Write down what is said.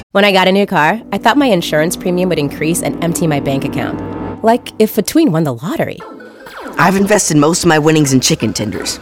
When I got a new car, I thought my insurance premium would increase and empty my bank account. Like if a tween won the lottery. I've invested most of my winnings in chicken tenders.